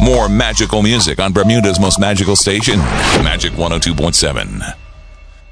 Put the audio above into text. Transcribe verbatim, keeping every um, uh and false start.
More magical music on Bermuda's most magical station, Magic one oh two point seven.